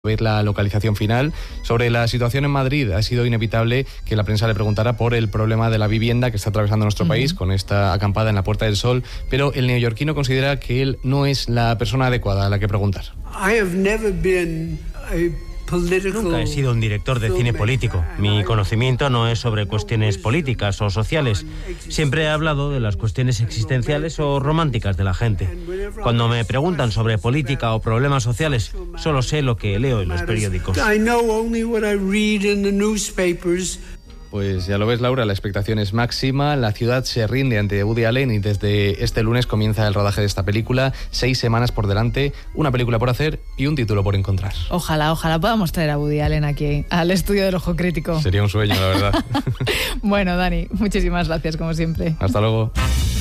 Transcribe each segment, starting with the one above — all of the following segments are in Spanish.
ver la localización final. Sobre la situación en Madrid, ha sido inevitable que la prensa le preguntara por el problema de la vivienda que está atravesando nuestro país con esta acampada en la Puerta del Sol, pero el neoyorquino considera que él no es la persona adecuada a la que preguntar. Nunca he sido un director de cine político. Mi conocimiento no es sobre cuestiones políticas o sociales. Siempre he hablado de las cuestiones existenciales o románticas de la gente. Cuando me preguntan sobre política o problemas sociales, solo sé lo que leo en los periódicos. Pues ya lo ves, Laura, la expectación es máxima. La ciudad se rinde ante Woody Allen y desde este lunes comienza el rodaje de esta película. 6 semanas por delante, una película por hacer y un título por encontrar. Ojalá podamos traer a Woody Allen aquí, al estudio del Ojo Crítico. Sería un sueño, la verdad. Bueno, Dani, muchísimas gracias, como siempre. Hasta luego.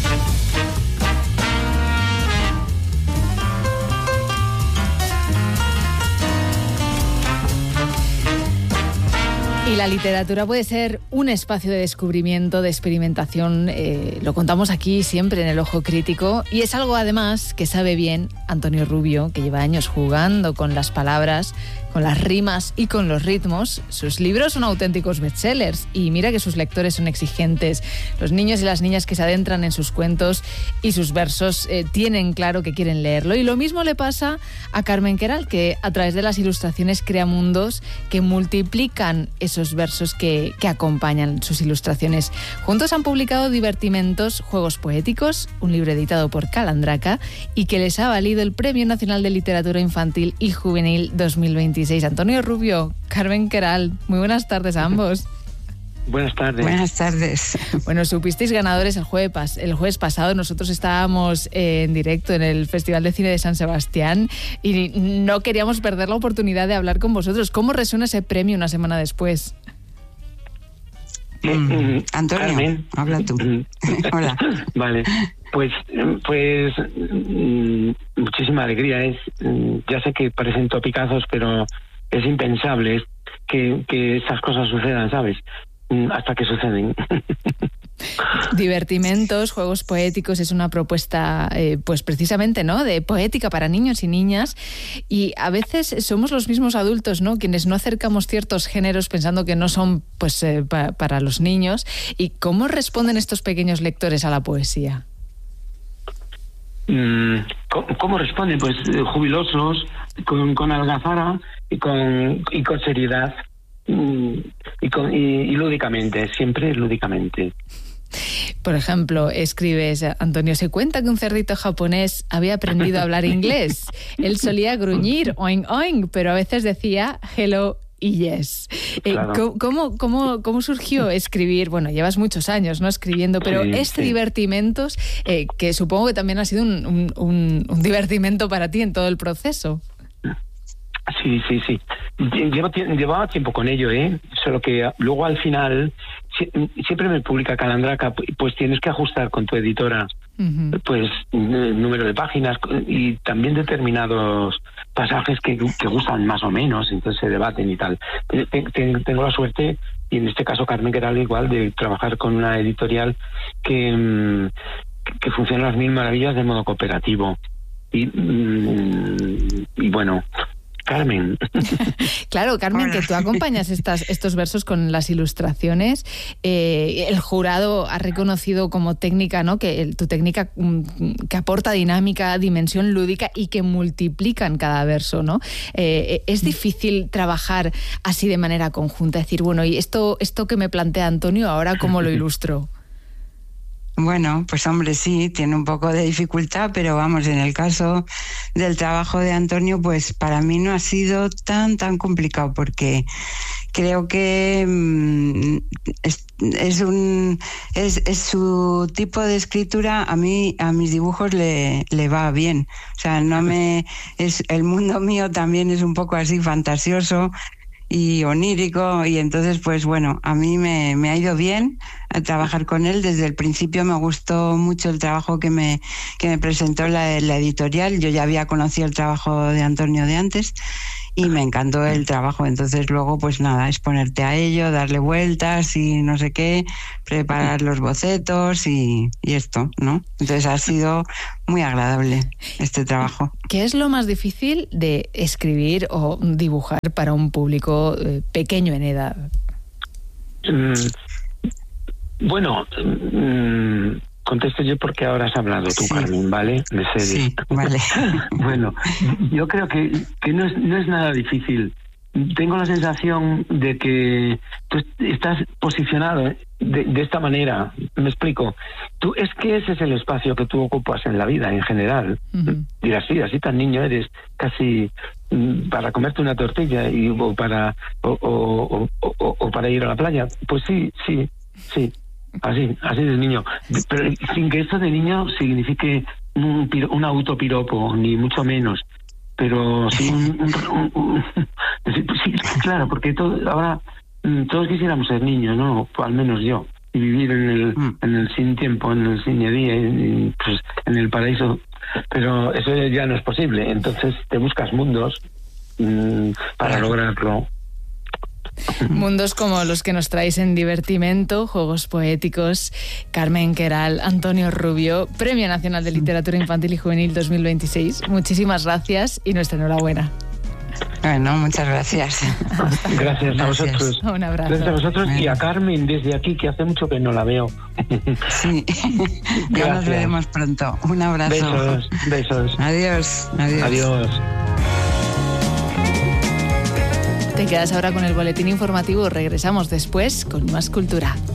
Y la literatura puede ser un espacio de descubrimiento, de experimentación, lo contamos aquí siempre en el Ojo Crítico, y es algo además que sabe bien Antonio Rubio, que lleva años jugando con las palabras, con las rimas y con los ritmos. Sus libros son auténticos bestsellers y mira que sus lectores son exigentes. Los niños y las niñas que se adentran en sus cuentos y sus versos tienen claro que quieren leerlo. Y lo mismo le pasa a Carmen Queralt, que a través de las ilustraciones crea mundos que multiplican esos versos que acompañan sus ilustraciones. Juntos han publicado Divertimentos, Juegos Poéticos, un libro editado por Calandraca y que les ha valido el Premio Nacional de Literatura Infantil y Juvenil 2026. Antonio Rubio, Carmen Queralt, muy buenas tardes a ambos. Buenas tardes. Buenas tardes. Bueno, supisteis ganadores el jueves pasado. Nosotros estábamos en directo en el Festival de Cine de San Sebastián y no queríamos perder la oportunidad de hablar con vosotros. ¿Cómo resuena ese premio una semana después? Antonio, Carmen, habla tú. Hola. Vale, pues muchísima alegría. Ya sé que parecen topicazos, pero es impensable que esas cosas sucedan, ¿sabes? Hasta que suceden. Divertimentos, Juegos Poéticos es una propuesta, pues precisamente, ¿no?, de poética para niños y niñas, y a veces somos los mismos adultos, ¿no?, quienes no acercamos ciertos géneros pensando que no son, pues, para los niños. ¿Y cómo responden estos pequeños lectores a la poesía? ¿Cómo responden? Pues jubilosos, con algazara y con seriedad. Y lúdicamente, siempre lúdicamente. Por ejemplo, escribes, Antonio, se cuenta que un cerdito japonés había aprendido a hablar inglés. Él solía gruñir, oing, oing, pero a veces decía hello y yes. Claro. ¿Cómo surgió escribir? Bueno, llevas muchos años, ¿no?, escribiendo, pero sí. Divertimentos, que supongo que también ha sido un divertimento para ti en todo el proceso. Sí. Llevaba tiempo con ello, solo que luego al final siempre me publica Calandraca, pues tienes que ajustar con tu editora pues el número de páginas y también determinados pasajes que gustan más o menos, entonces se debaten y tal. Tengo la suerte, y en este caso Carmen Queralt igual, de trabajar con una editorial que funciona a las mil maravillas de modo cooperativo. Y bueno, Carmen. Claro, Carmen, Hola. que tú acompañas estos versos con las ilustraciones. El jurado ha reconocido como técnica, ¿no?, que tu técnica que aporta dinámica, dimensión lúdica y que multiplican cada verso, ¿no? Es difícil trabajar así de manera conjunta, decir, bueno, y esto que me plantea Antonio, ahora ¿cómo lo ilustro? Bueno, pues hombre, sí, tiene un poco de dificultad, pero vamos, en el caso del trabajo de Antonio, pues para mí no ha sido tan complicado, porque creo que es su tipo de escritura, a mis dibujos le va bien. O sea, el mundo mío también es un poco así fantasioso y onírico, y entonces pues bueno, a mí me ha ido bien a trabajar con él. Desde el principio me gustó mucho el trabajo que me presentó la editorial. Yo ya había conocido el trabajo de Antonio de antes y me encantó el trabajo. Entonces luego pues nada, es ponerte a ello, darle vueltas y no sé qué, preparar los bocetos y esto, ¿no? Entonces ha sido muy agradable este trabajo. ¿Qué es lo más difícil de escribir o dibujar para un público pequeño en edad? Bueno, contesto yo porque ahora has hablado tú, Sí. Carmen, ¿vale? De series. Sí, vale. Bueno, yo creo que no es nada difícil. Tengo la sensación de que tú estás posicionado de esta manera. Me explico. Es que ese es el espacio que tú ocupas en la vida en general. Uh-huh. Dirás, sí, así tan niño eres, casi para comerte una tortilla o para ir a la playa. Pues sí. Así de niño. Pero sin que esto de niño signifique un autopiropo, ni mucho menos. Pero sí, sí, claro, porque ahora todos quisiéramos ser niños, ¿no? Al menos yo. Y vivir en el sin tiempo, en el sin día, y pues en el paraíso. Pero eso ya no es posible. Entonces te buscas mundos para lograrlo. Mundos como los que nos traéis en Divertimento, Juegos Poéticos. Carmen Queralt, Antonio Rubio, Premio Nacional de Literatura Infantil y Juvenil 2026. Muchísimas gracias y nuestra enhorabuena. Bueno, muchas gracias. Gracias a vosotros. Un abrazo. Gracias a vosotros y a Carmen desde aquí, que hace mucho que no la veo. Sí, ya nos veremos pronto. Un abrazo. Besos. Adiós. Te quedas ahora con el boletín informativo. Regresamos después con más cultura.